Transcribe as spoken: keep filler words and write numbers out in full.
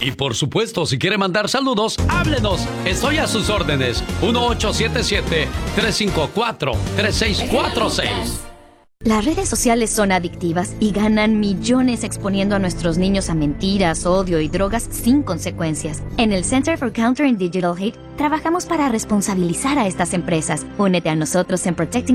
Y por supuesto, si quiere mandar saludos, háblenos. Estoy a sus órdenes. uno ocho siete siete, tres cinco cuatro, tres seis cuatro seis. Las redes sociales son adictivas y ganan millones exponiendo a nuestros niños a mentiras, odio y drogas sin consecuencias. En el Center for Countering Digital Hate trabajamos para responsabilizar a estas empresas. Únete a nosotros en Protecting